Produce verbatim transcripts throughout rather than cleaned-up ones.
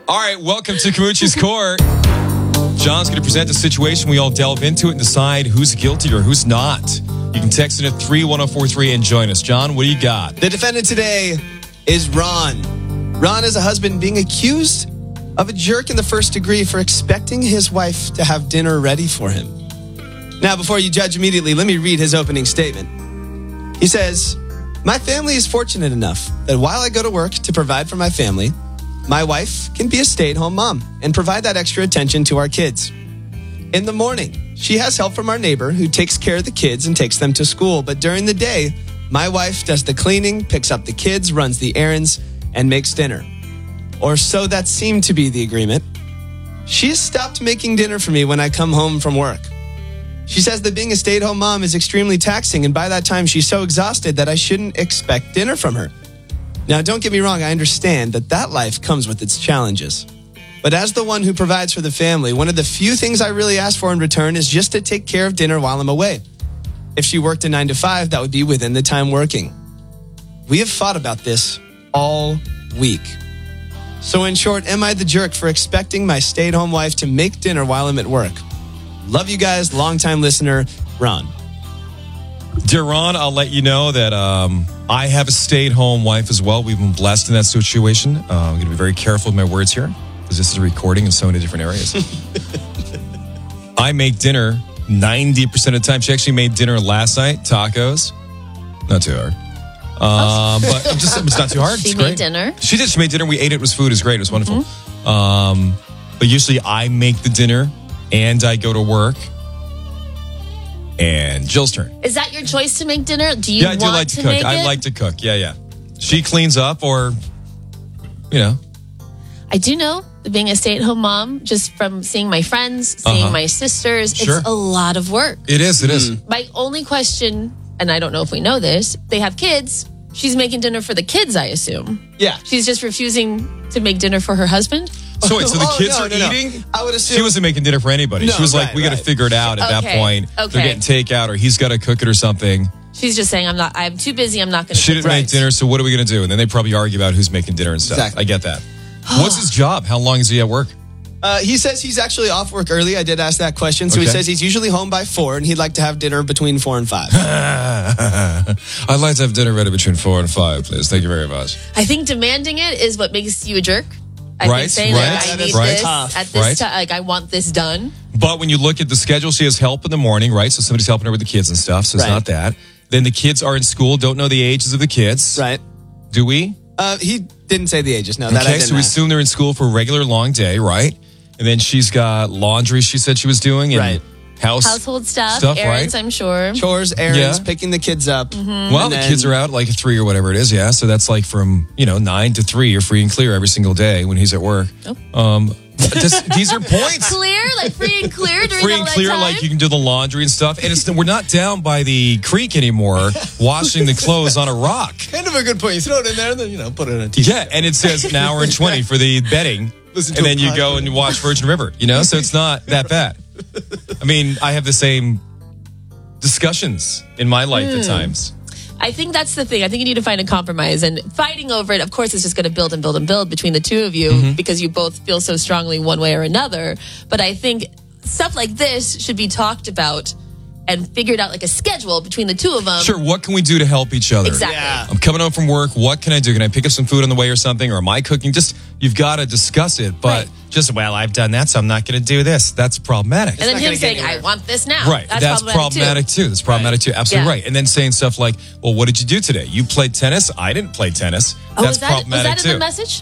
All right, welcome to Kamuchi's Court. John's going to present a situation. We all delve into it and decide who's guilty or who's not. You can text in at three one zero four three and join us. John, what do you got? The defendant today is Ron. Ron is a husband being accused of a jerk in the first degree for expecting his wife to have dinner ready for him. Now, before you judge immediately, let me read his opening statement. He says, "My family is fortunate enough that while I go to work to provide for my family, my wife can be a stay-at-home mom and provide that extra attention to our kids. In the morning, she has help from our neighbor who takes care of the kids and takes them to school. But during the day, my wife does the cleaning, picks up the kids, runs the errands, and makes dinner. Or so that seemed to be the agreement. She has stopped making dinner for me when I come home from work. She says that being a stay-at-home mom is extremely taxing, and by that time, she's so exhausted that I shouldn't expect dinner from her. Now, don't get me wrong, I understand that that life comes with its challenges. But as the one who provides for the family, one of the few things I really ask for in return is just to take care of dinner while I'm away. If she worked a nine to five, that would be within the time working. We have fought about this all week. So in short, am I the jerk for expecting my stay-at-home wife to make dinner while I'm at work? Love you guys, longtime listener, Ron." Dear Ron, I'll let you know that um, I have a stay-at-home wife as well. We've been blessed in that situation. Uh, I'm going to be very careful with my words here because this is a recording in so many different areas. I make dinner ninety percent of the time. She actually made dinner last night, tacos. Not too hard. Um, but I'm just, it's not too hard. She it's made great. dinner. She did. She made dinner. We ate it. It was food. It was great. It was wonderful. Mm-hmm. Um, but usually I make the dinner and I go to work. And Jill's turn. Is that your choice to make dinner? Do you yeah, I want do like to, to cook. make I it? like to cook. Yeah, yeah. She cleans up or, you know. I do know that being a stay-at-home mom, just from seeing my friends, seeing Uh-huh. my sisters, Sure. it's a lot of work. It is, it is. My only question, and I don't know if we know this, they have kids. She's making dinner for the kids, I assume. Yeah. She's just refusing to make dinner for her husband? So wait, so the Oh, kids no, are no, no. eating? I would assume. She wasn't making dinner for anybody. No, she was like, right, we got to right. figure it out at that Okay, point. okay. They're getting takeout or he's got to cook it or something. She's just saying, I'm not, I'm too busy, I'm not going to She didn't Right. make dinner, so what are we going to do? And then they probably argue about who's making dinner and stuff. Exactly. I get that. What's his job? How long is he at work? Uh, he says he's actually off work early. I did ask that question. So he Okay. says he's usually home by four and he'd like to have dinner between four and five. I'd like to have dinner ready between four and five, please. Thank you very much. I think demanding it is what makes you a jerk. I Right, think saying right, like, I need right. this Tough. at this Right. time, like I want this done. But when you look at the schedule, she has help in the morning, right? So somebody's helping her with the kids and stuff. So it's Right. not that. Then the kids are in school, don't know the ages of the kids. Right. Do we? Uh, he didn't say the ages. No, that I Okay, didn't so we ask. assume they're in school for a regular long day, right? And then she's got laundry she said she was doing and Right. house Household stuff, Stuff, errands, right? I'm sure. Chores, errands, Yeah. picking the kids up. Well, And the then- kids are out like three or whatever it is, yeah. So that's like from, you know, nine to three. You're free and clear every single day when he's at work. Oh. Um, just, these are points. Clear, like free and clear during Free all and that clear, time? like you can do the laundry and stuff. And it's we're not down by the creek anymore, washing the clothes on a rock. Kind of a good point. You throw it in there and then, you know, put it in a t-shirt. Yeah, and it says an hour and twenty for the bedding. Listen to And a then you go podcast. and watch Virgin River, you know? So it's not that bad. I mean, I have the same discussions in my life Hmm. at times. I think that's the thing. I think you need to find a compromise, and fighting over it, of course, is just going to build and build and build between the two of you Mm-hmm. because you both feel so strongly one way or another. But I think stuff like this should be talked about and figured out like a schedule between the two of them. Sure, what can we do to help each other? Exactly. Yeah. I'm coming home from work. What can I do? Can I pick up some food on the way or something? Or am I cooking? Just, you've got to discuss it. But Right. just, well, I've done that, so I'm not going to do this. That's problematic. And then not him gonna get saying, anywhere. I want this now. Right. That's, problematic, too. That's problematic too. Absolutely Yeah. right. And then saying stuff like, well, what did you do today? You played tennis? I didn't play tennis. Oh, That's was that, was problematic that in too. the message?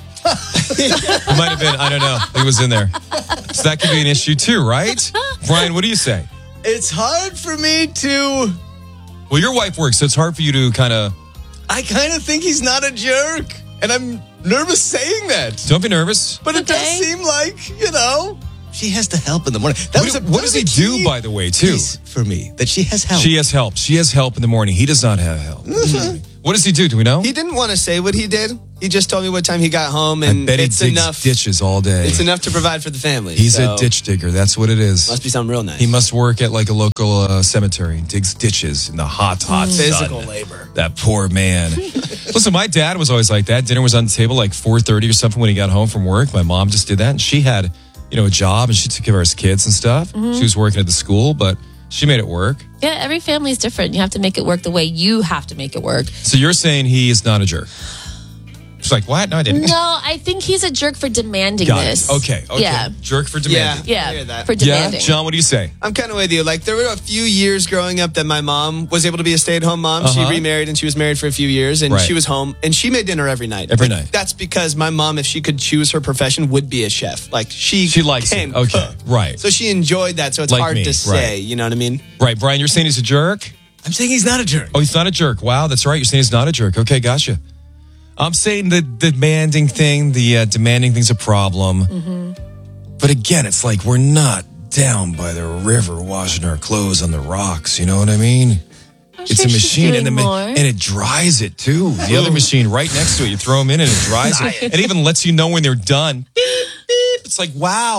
It might have been. I don't know. It was in there. So that could be an issue too, right? Brian, what do you say? It's hard for me to... Well, your wife works, so it's hard for you to kind of... I kind of think he's not a jerk. And I'm nervous saying that. Don't be nervous. But it does Okay. seem like, you know, she has to help in the morning. That What, was a, what that does was he a key do, by the way, too? piece for me, that she has help. She has help. She has help in the morning. He does not have help. What does he do? Do we know? He didn't want to say what he did. He just told me what time he got home, and I bet he it's digs enough. ditches all day. It's enough to provide for the family. He's so a ditch digger. That's what it is. Must be something real nice. He must work at like a local uh, cemetery. Digs ditches in the hot, hot sun. Physical labor. That poor man. Listen, my dad was always like that. Dinner was on the table like four thirty or something when he got home from work. My mom just did that, and she had, you know, a job, and she took care of her kids and stuff. Mm-hmm. She was working at the school, but she made it work. Yeah, every family is different. You have to make it work the way you have to make it work. So you're saying he is not a jerk? She's like, what? No, I didn't. No, I think he's a jerk for demanding Got this. it. Okay, okay. Yeah. Jerk for demanding. Yeah, I hear that. for Yeah, demanding. John, what do you say? I'm kind of with you. Like, there were a few years growing up that my mom was able to be a stay-at-home mom. Uh-huh. She remarried, and she was married for a few years, and Right. she was home, and she made dinner every night. Every But night. That's because my mom, if she could choose her profession, would be a chef. Like, she She likes can it. Okay, cook. right. So she enjoyed that, so it's Like hard me, to say, right. you know what I mean? Right, Brian, you're saying he's a jerk? I'm saying he's not a jerk. Oh, he's not a jerk. Wow, that's right. You're saying he's not a jerk. Okay, gotcha. I'm saying the demanding thing, the uh, demanding thing's a problem. Mm-hmm. But again, it's like we're not down by the river washing our clothes on the rocks. You know what I mean? I'm It's sure a she's machine, and, the doing ma- more. and it dries it too. The other machine right next to it, you throw them in, and it dries it. It even lets you know when they're done. Beep, beep. It's like, wow.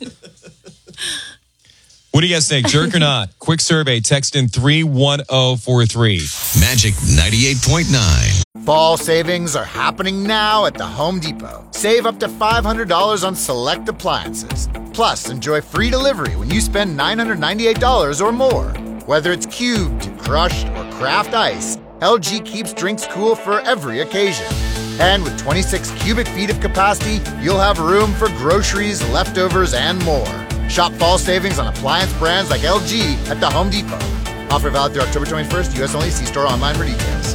What do you guys think, jerk or not? Quick survey, text in three one zero four three. Magic ninety-eight point nine. Fall savings are happening now at the Home Depot. Save up to five hundred dollars on select appliances. Plus, enjoy free delivery when you spend nine hundred ninety-eight dollars or more. Whether it's cubed, crushed, or craft ice, L G keeps drinks cool for every occasion. And with twenty-six cubic feet of capacity, you'll have room for groceries, leftovers, and more. Shop fall savings on appliance brands like L G at the Home Depot. Offer valid through October twenty-first, U S only. See store online for details.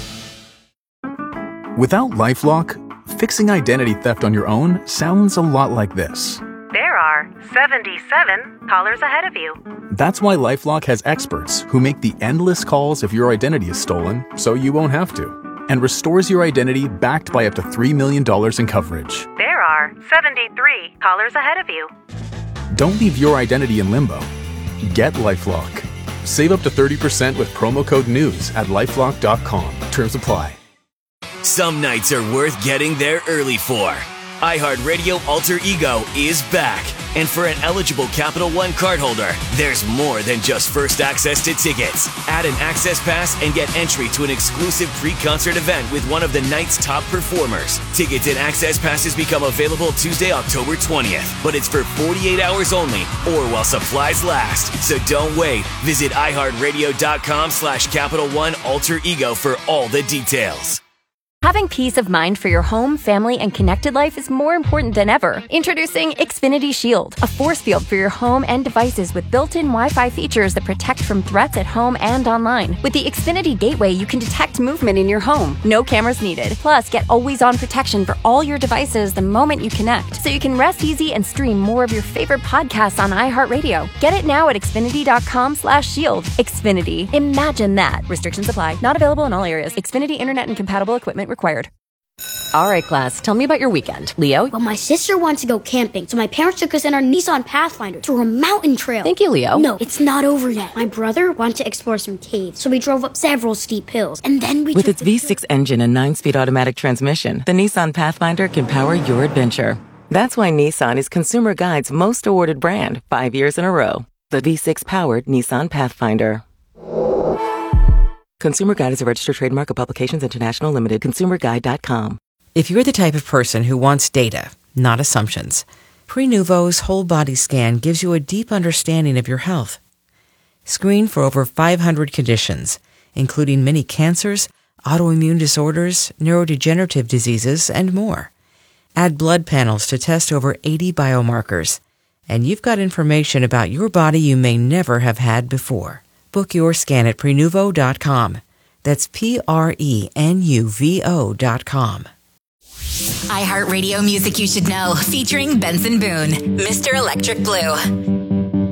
Without LifeLock, fixing identity theft on your own sounds a lot like this. There are seventy-seven callers ahead of you. That's why LifeLock has experts who make the endless calls if your identity is stolen, so you won't have to, and restores your identity backed by up to three million dollars in coverage. There are seventy-three callers ahead of you. Don't leave your identity in limbo. Get LifeLock. Save up to thirty percent with promo code NEWS at lifelock dot com. Terms apply. Some nights are worth getting there early for. iHeartRadio Alter Ego is back. And for an eligible Capital One cardholder, there's more than just first access to tickets. Add an access pass and get entry to an exclusive pre-concert event with one of the night's top performers. Tickets and access passes become available Tuesday, October twentieth. But it's for forty-eight hours only or while supplies last. So don't wait. Visit iHeartRadio.com slash Capital One Alter Ego for all the details. Having peace of mind for your home, family, and connected life is more important than ever. Introducing Xfinity Shield, a force field for your home and devices with built-in Wi-Fi features that protect from threats at home and online. With the Xfinity Gateway, you can detect movement in your home. No cameras needed. Plus, get always-on protection for all your devices the moment you connect, so you can rest easy and stream more of your favorite podcasts on iHeartRadio. Get it now at Xfinity.com slash shield. Xfinity. Imagine that. Restrictions apply. Not available in all areas. Xfinity Internet and compatible equipment required. All right, class, tell me about your weekend. Leo? Well, my sister wants to go camping, so my parents took us in our Nissan Pathfinder through a mountain trail. Thank you, Leo. No, it's not over yet. My brother wanted to explore some caves, so we drove up several steep hills, and then we With took its the V six engine and nine-speed automatic transmission, the Nissan Pathfinder can power your adventure. That's why Nissan is Consumer Guide's most awarded brand five years in a row. The V six-powered Nissan Pathfinder. Consumer Guide is a registered trademark of Publications International Limited. consumer guide dot com. If you're the type of person who wants data, not assumptions, Prenuvo's whole body scan gives you a deep understanding of your health. Screen for over five hundred conditions, including many cancers, autoimmune disorders, neurodegenerative diseases, and more. Add blood panels to test over eighty biomarkers, and you've got information about your body you may never have had before. Book your scan at Prenuvo dot com. That's P R E N U V O dot com. iHeartRadio Music You Should Know, featuring Benson Boone, Mister Electric Blue.